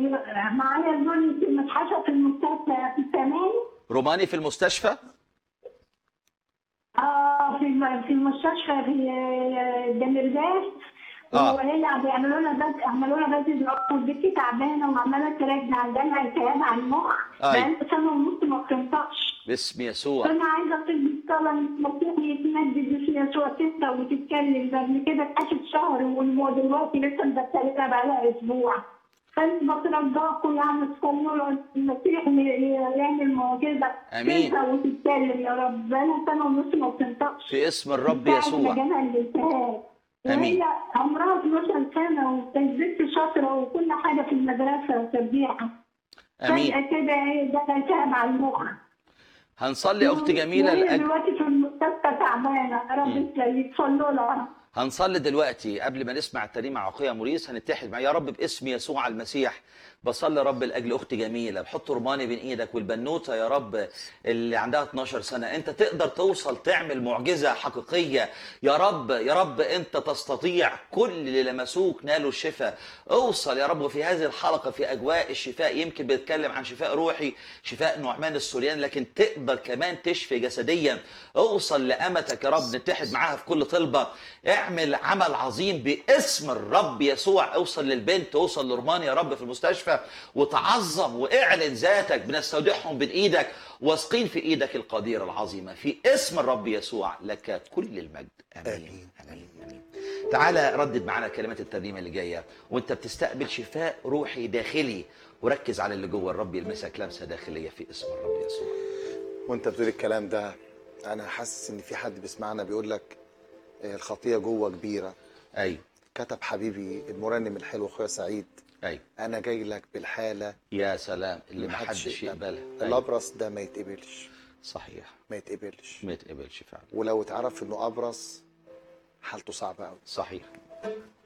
معايا ابني في متحشى في المستشفى في الثماني. روماني في المستشفى؟ في المستشفى في دمرداش. وهي بيعملوا لنا بس والبنت تعبانه وعماله ترجع عندها التهاب على المخ بقالها سنه ونص ما بتنطقش. باسم يسوع. فانا عايزه اطلب الصلاه المسيح يتمجد في يسوع تنطق وتتكلم. قبل كده اتعاشت شهر ودلوقتي لسه مدخلينها بقالها اسبوع. فانت بترجاكم يعني تصلوا له المسيح يعمل معجزه تنطق وتتكلم يا رب. بقالها سنه ونص ما بتنطقش في اسم الرب يسوع. جالها الالتهاب. امين. وهي عمرها 12 سنه وكانت بنت شاطره وكل حاجه في المدرسه تربيعها. امين. فجاه كده جالها التهاب على المخ. هنصلي اخت جميله وهي دلوقتي في المستشفى تعبانه. يا رب يصلوا لها. هنصلي دلوقتي قبل ما نسمع الترنيمه عقيه موريس. هنتحد معايا. يا رب باسم يسوع المسيح بصلي يا رب لاجل اختي جميله. بحط رماني بين ايدك والبنوته يا رب اللي عندها 12 سنه. انت تقدر توصل تعمل معجزه حقيقيه يا رب. يا رب انت تستطيع. كل اللي لمسوك نالوا الشفاء. اوصل يا رب في هذه الحلقه في اجواء الشفاء. يمكن بيتكلم عن شفاء روحي، شفاء نعمان السوريان، لكن تقدر كمان تشفي جسديا. اوصل لامتك يا رب. نتحد معاها في كل طلبه. اعمل عمل عظيم باسم الرب يسوع. اوصل للبنت، اوصل لرمان يا رب في المستشفى، وتعظم واعلن ذاتك. بنستودعهم بين ايدك، واثقين في ايدك القديره العظيمه. في اسم الرب يسوع لك كل المجد. امين امين امين. تعالى ردد معانا كلمات الترنيمه اللي جايه وانت بتستقبل شفاء روحي داخلي، وركز على اللي جوه. الرب يلمسك لمسه داخليه في اسم الرب يسوع. وانت بتقول الكلام ده انا حاسس ان في حد بيسمعنا بيقول لك الخطيه جوه كبيره. ايوه. كتب حبيبي المرنم الحلو اخويا سعيد. ايوه. انا جاي لك بالحاله يا سلام اللي ما حدش يقبلها. الابرص ده ما يتقبلش. صحيح. ما يتقبلش. ما يتقبلش فعلا. ولو اتعرف انه ابرص حالته صعبه قوي. صحيح.